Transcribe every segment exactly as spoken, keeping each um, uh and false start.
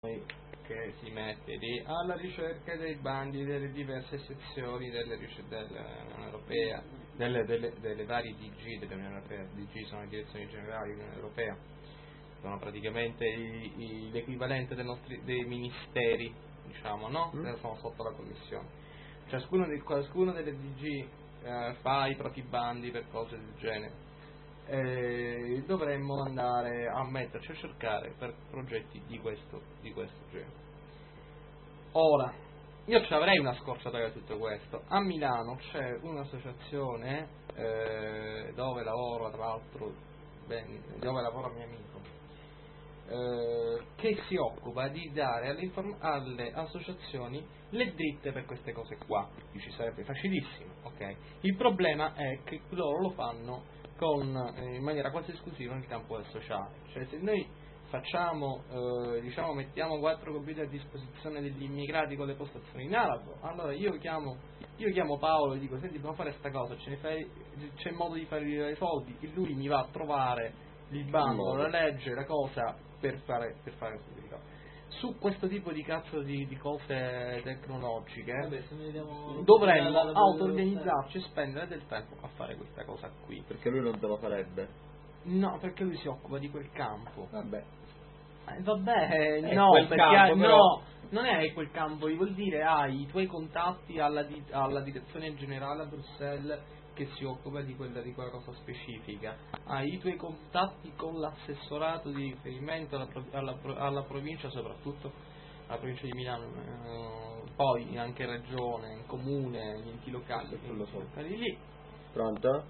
che si mette lì alla ricerca dei bandi delle diverse sezioni delle dell'Unione Europea, delle, delle, delle varie D G dell'Unione Europea. D G sono le direzioni generali dell'Unione Europea, sono praticamente i, i, l'equivalente dei, nostri, dei ministeri, diciamo, no? Mm. Sono sotto la Commissione. Ciascuno, di, ciascuno delle D G eh, fa i propri bandi per cose del genere. Eh, dovremmo andare a metterci a cercare per progetti di questo, di questo genere. Ora, io ci avrei una scorciatoia da tutto questo. A Milano c'è un'associazione eh, dove lavoro, tra l'altro, ben, dove lavora mio amico, eh, che si occupa di dare alle, inform- alle associazioni le dritte per queste cose qua. Ci sarebbe facilissimo, ok? Il problema è che loro lo fanno con, eh, in maniera quasi esclusiva nel campo del sociale. Cioè, se noi facciamo, eh, diciamo, mettiamo quattro computer a disposizione degli immigrati con le postazioni in albo, allora io chiamo, io chiamo Paolo e dico: senti, dobbiamo fare sta cosa, ce ne fai, c'è modo di fare i soldi, e lui mi va a trovare il bando, la legge, la cosa per fare, per fare questo tipo di cose. Su questo tipo di cazzo di, di cose tecnologiche, vabbè, se noi dovremmo auto-organizzarci e spendere del tempo a fare questa cosa qui. Perché lui non te lo farebbe? No, perché lui si occupa di quel campo. Vabbè. Eh, vabbè, è no, perché campo, ha, però... no, non è quel campo, vuol dire hai i tuoi contatti alla, di, alla direzione generale a Bruxelles che si occupa di quella, di quella cosa specifica, hai i tuoi contatti con l'assessorato di riferimento alla, alla, alla provincia, soprattutto alla provincia di Milano, eh, poi anche regione, comune, gli enti locali, gli enti locali lì. Pronto?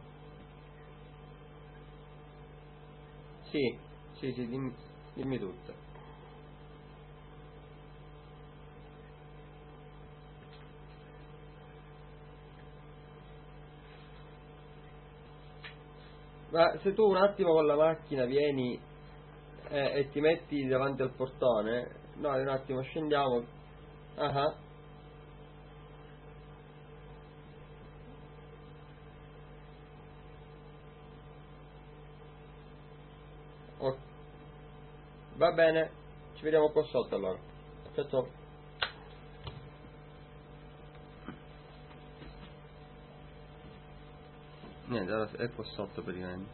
Sì, sì, sì, dimmi, dimmi tutto. Ma se tu un attimo con la macchina vieni eh, e ti metti davanti al portone, noi un attimo scendiamo. Ah, oh. Va bene, ci vediamo qua sotto allora. Ciao ciao. Niente, allora è qua sotto praticamente.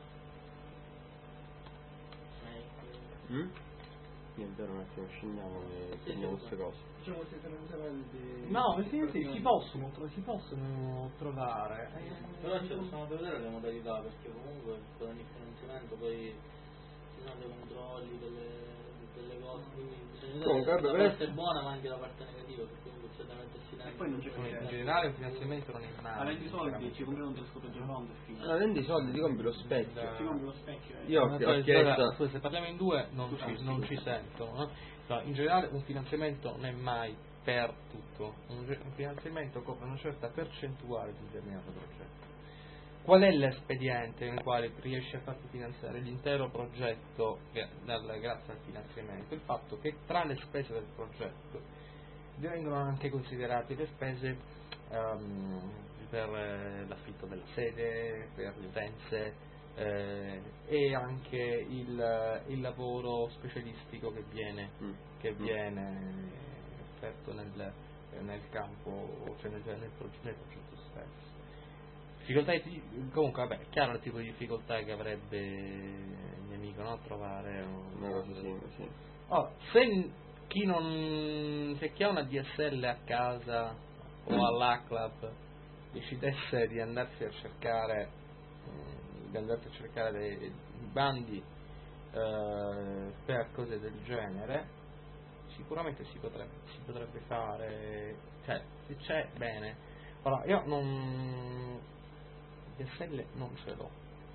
Mm? Niente, ora un attimo scendiamo e prendiamo queste cose. No, perché sì, si possono, si possono trovare. Eh, però ci possiamo vedere le modalità, perché comunque per ogni finanziamento poi ci sono dei controlli, delle, delle cose, quindi bisogna comunque, vedere vabbè, la parte buona ma anche la parte negativa, perché comunque c'è da mettersi dentro. E poi non c'è in, in generale il finanziamento non è mai. Ma vendi soldi, ci compri un telescopio Geronte e fine. Allora vendi i soldi, ti compri lo specchio. Ti compri lo specchio. Eh. Io ho, ho chiesto. Se parliamo in due non ci, non ci sentono, no? No, in generale un finanziamento non è mai per tutto, un, un finanziamento copre una certa percentuale di un determinato progetto. Qual è l'espediente nel quale riesci a farti finanziare l'intero progetto grazie al finanziamento? Il fatto che tra le spese del progetto vengono anche considerate le spese um, per eh, l'affitto della sede, per le utenze eh, e anche il, il lavoro specialistico che viene, mm. che viene offerto nel, nel campo, cioè nel, nel, progetto, nel progetto stesso. Difficoltà di, comunque vabbè, è chiaro il tipo di difficoltà che avrebbe il mio amico, no? Trovare una cosa simile, sì. Oh, se chi non se chi ha una D S L a casa o all'A Club decidesse di andarsi a cercare mh, di andarsi a cercare dei bandi eh, per cose del genere, sicuramente si potrebbe si potrebbe fare, cioè se c'è bene. Ora io non D S L non ce l'ho,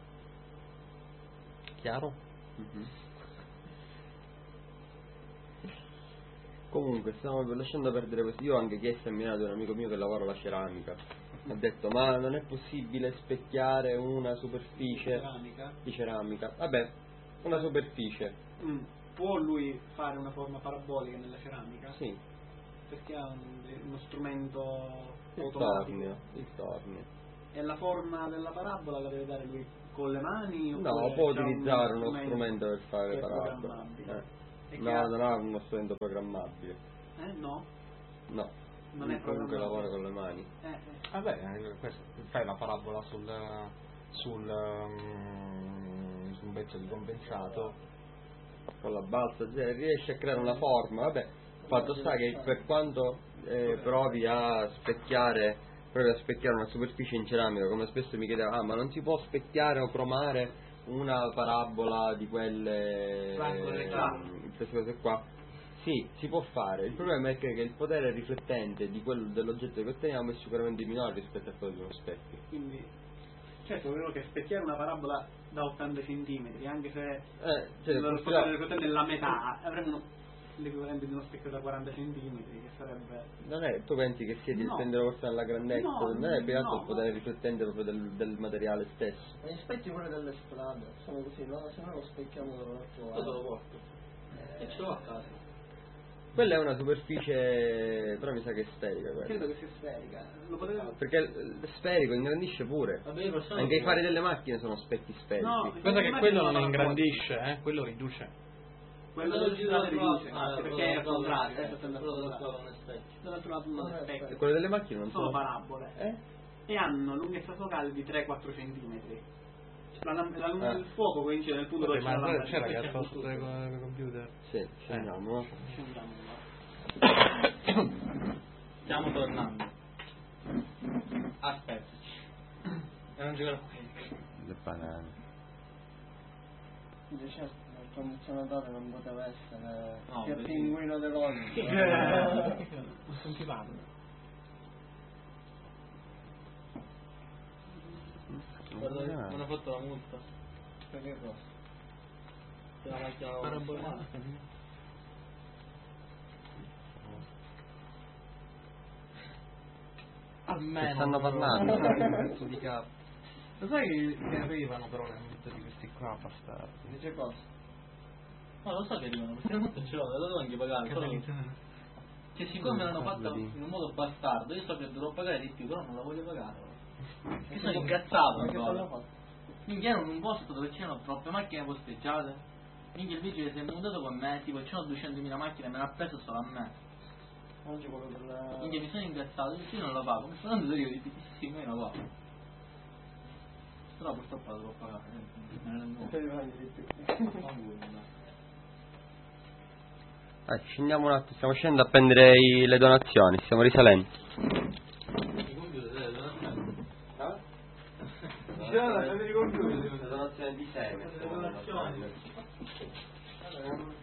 chiaro? Mm-hmm. Comunque stiamo lasciando perdere questo. Io ho anche chiesto a Milano di un amico mio che lavora la ceramica. Ha detto: ma non è possibile specchiare una superficie ceramica? di ceramica? Vabbè, una superficie. Mm. Può lui fare una forma parabolica nella ceramica? Sì. Perché ha un, uno strumento il automatico. Tornio, il tornio. E la forma della parabola la deve dare lui con le mani? No, può utilizzare un uno strumento per fare le parabole. Eh. E che No, ha- non ha uno strumento programmabile. Eh, no. No. Non Lui è comunque programmabile. lavora con le mani. Eh, eh. Vabbè, eh, questo- fai la parabola sul, sul, um, su un pezzo di compensato. Con la balza cioè, riesce a creare una forma. Vabbè, fatto sta che per quanto eh, provi a specchiare provi a specchiare una superficie in ceramica, come spesso mi chiedeva, ah ma non si può specchiare o cromare una parabola di quelle Franco eh, Reclamo. queste cose qua? Sì, si può fare, il problema è che, che il potere riflettente di quello, dell'oggetto che otteniamo è sicuramente minore rispetto a quello di uno specchio. Quindi, certo, quello che specchiare una parabola da ottanta centimetri, anche se Eh, cioè, il però- potere riflettente è la metà, avremmo uno- l'equivalente di uno specchio da quaranta centimetri, che sarebbe... non è, tu pensi che sia di No. estendere forse alla grandezza, No, non è più alto no. il potere riflettente proprio del, del materiale stesso. Ma gli specchi pure delle strade sono così, no? Se noi lo specchiamo dall'altro Io te lo lato. porto. E ce l'ho a casa. Quella è una superficie, però mi sa che è sferica quella. Credo che sia sferica. Lo potete... Perché il il sferico ingrandisce pure. Vabbè, io personalmente- Anche i fari delle macchine sono specchi sferici. No, Pensa che quello non Immagino ingrandisce, eh? Quello riduce. Quello Quello del girato riduce, ah, perché quello è al del- contrario, eh, è stato quello del al tuo non è specchio. dall'altro lato non è E specchio. quelle delle macchine non Sono sono. parabole Eh? e hanno lunghezza focale di tre quattro centimetri. La, lam- la lunghezza Ah. del fuoco coincide nel punto dove c'è la Ma lampada. c'è la Poi che ha tutto. posto il computer? Sì, scendiamo, no? Scendiamo, va. Stiamo tornando. Aspettaci. E non giocare qui. Le banane. Dice certo, il condizionatore non poteva essere No, che beh, sì. pinguino dell'olio. Non si parla. Guarda, mi hanno fatto la multa. Per che cosa? Per la macchina parabolare. Almeno. Che stanno parlando? Pezzo di capo. Lo sai che, che arrivano però le multe di questi qua bastardi? Dice cosa? Ma lo so che arrivano, perché la multa ce l'ho, la devo anche pagare. Solo che siccome l'hanno fatta in un modo bastardo, io so che dovrò pagare di più, però non la voglio pagare. Che sono incazzato Ma che ancora. cosa fa? Minchia, ero in un posto dove c'erano troppe macchine posteggiate. Minchia, il vigile si è montato con me, tipo c'erano duecentomila macchine, me l'ha preso solo a me. Oggi quello della... Minchia, mi sono incazzato, io non la pago, mi sono andato io, dico, sì, sì, io la pago. Però purtroppo la devo pagare, eh, me ne rendo Per conto. i di più. Fanculo, Ah, scendiamo un attimo, stiamo scendendo a prendere i- le donazioni, stiamo risalendo. I computer, eh, non è Le donazioni di seme. donazioni. Allora,